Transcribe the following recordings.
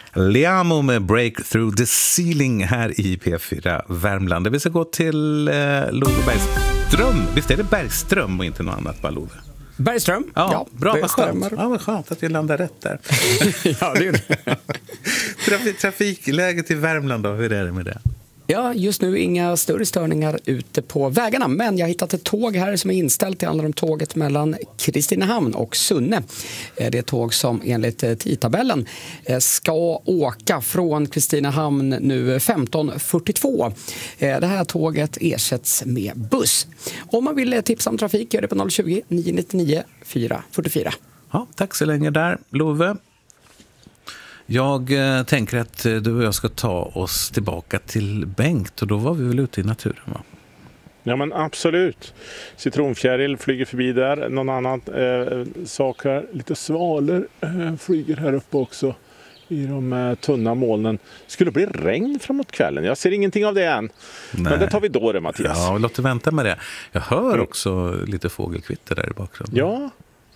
Liamo med Breakthrough the Ceiling här i P4 Värmland. Vi ska gå till Love Bergström. Visst är det Bergström och inte något annat, bara Love? Bergström? Ja, bra, vad skönt. Stämmer. Ja, vad skönt att vi landar rätt där. Ja, det är det. Trafikläget i Värmland då, hur är det med det? Ja, just nu inga större störningar ute på vägarna, men jag har hittat ett tåg här som är inställt. Det handlar om tåget mellan Kristinehamn och Sunne. Det är tåg som enligt tidtabellen ska åka från Kristinehamn nu 15.42. Det här tåget ersätts med buss. Om man vill tipsa om trafik gör det på 020 999 444. Ja, tack så länge där, Love. Jag tänker att du och jag ska ta oss tillbaka till Bengt, och då var vi väl ute i naturen, va? Ja, men absolut. Citronfjäril flyger förbi där. Någon annan sak här. Lite svalor flyger här uppe också i de tunna molnen. Skulle bli regn framåt kvällen. Jag ser ingenting av det än. Nej. Men det tar vi då det, Mattias. Ja, låt oss vänta med det. Jag hör också lite fågelkvitter där i bakgrunden. Ja.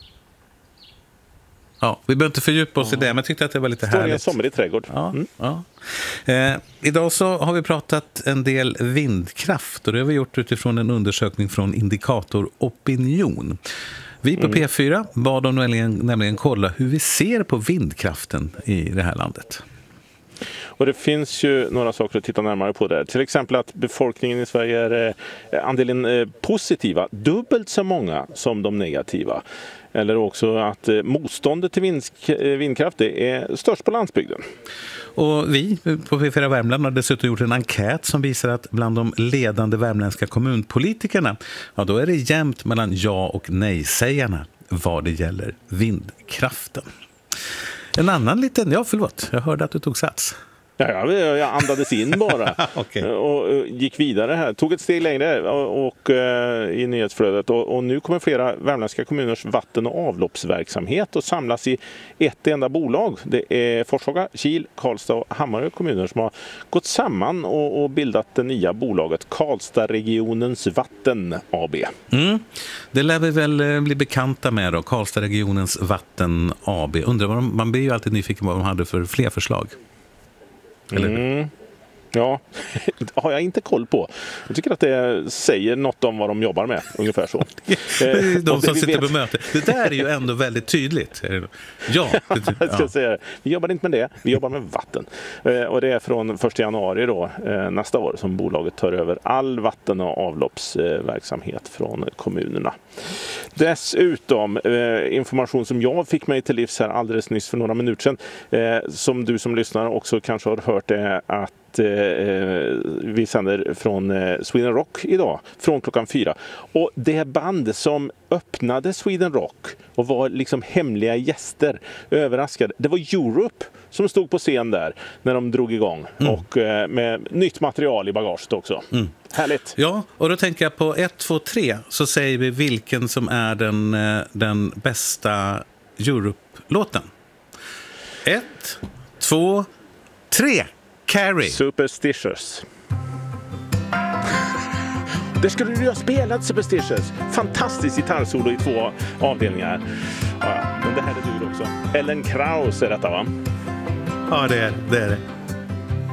Ja, vi behöver inte fördjupa oss i det, men jag tyckte att det var lite härligt. Står i en somrig trädgård. Ja, ja. Idag så har vi pratat en del vindkraft, och det har vi gjort utifrån en undersökning från Indikator Opinion. Vi på P4 bad dem nämligen kolla hur vi ser på vindkraften i det här landet. Och det finns ju några saker att titta närmare på där. Till exempel att befolkningen i Sverige är andelen positiva dubbelt så många som de negativa. Eller också att motståndet till vindkraft är störst på landsbygden. Och vi på P4 Värmland har dessutom gjort en enkät som visar att bland de ledande värmländska kommunpolitikerna, ja, då är det jämnt mellan ja- och nej-sägarna vad det gäller vindkraften. En annan liten, jag hörde att du tog sats. Ja, jag andades in bara okay. och gick vidare här. Tog ett steg längre och i nyhetsflödet. Och nu kommer flera värmländska kommuners vatten- och avloppsverksamhet att samlas i ett enda bolag. Det är Forshaga, Kil, Karlstad och Hammarö kommuner som har gått samman och bildat det nya bolaget Karlstad-regionens vatten AB. Det lär vi väl bli bekanta med då, Karlstad-regionens vatten AB. Undrar man blir ju alltid nyfiken vad de hade för fler förslag. Eller? Ja, har jag inte koll på. Jag tycker att det säger något om vad de jobbar med, ungefär så. De som sitter på möte. Det där är ju ändå väldigt tydligt. Ja, jag ska säga, vi jobbar inte med det, vi jobbar med vatten. Och det är från 1 januari då, nästa år som bolaget tar över all vatten- och avloppsverksamhet från kommunerna. Dessutom, information som jag fick mig till livs här alldeles nyss för några minuter sedan, som du som lyssnar också kanske har hört, är att vi sänder från Sweden Rock idag från klockan 4. Och det band som öppnade Sweden Rock och var liksom hemliga gäster, överraskade, det var Europe som stod på scen där när de drog igång. Och med nytt material i bagaget också. Härligt. Ja, och då tänker jag på 1, 2, 3 så säger vi vilken som är den bästa Europe-låten. 1, 2, 3. Carrie. Superstitious. Det skulle du ha spelat, Superstitious. Fantastisk gitarrsolo i 2 avdelningar. Ja, men det här är du också. Ellen Krauss är detta, va? Ja, det är det.